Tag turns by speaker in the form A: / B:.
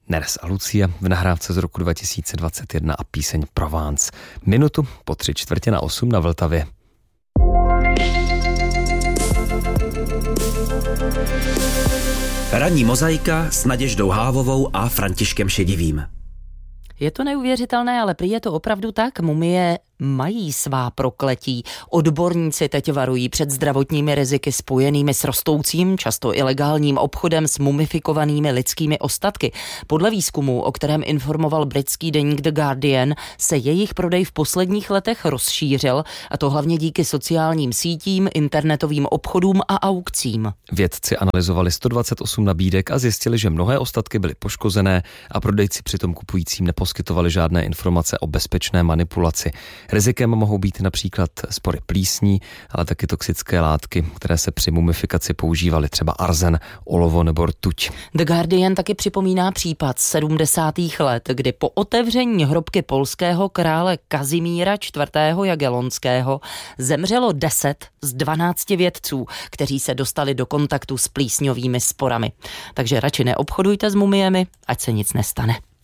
A: Neres a Lucie v nahrávce z roku 2021 a píseň Provence. Minutu po 7:45 na Vltavě.
B: Ranní mozaika s Naděždou Hávovou a Františkem Šedivým.
C: Je to neuvěřitelné, ale prý je to opravdu tak. Mumie mají svá prokletí. Odborníci teď varují před zdravotními riziky spojenými s rostoucím, často ilegálním obchodem s mumifikovanými lidskými ostatky. Podle výzkumu, o kterém informoval britský deník The Guardian, se jejich prodej v posledních letech rozšířil, a to hlavně díky sociálním sítím, internetovým obchodům a aukcím.
A: Vědci analyzovali 128 nabídek a zjistili, že mnohé ostatky byly poškozené a prodejci přitom kupujícím neposkytovali žádné informace o bezpečné manipulaci. Rizikem mohou být například spory plísní, ale taky toxické látky, které se při mumifikaci používaly, třeba arzen, olovo nebo rtuť.
C: The Guardian taky připomíná případ 70. let, kdy po otevření hrobky polského krále Kazimíra IV. Jagellonského zemřelo 10 z 12 vědců, kteří se dostali do kontaktu s plísňovými sporami. Takže radši neobchodujte s mumiemi, ať se nic nestane.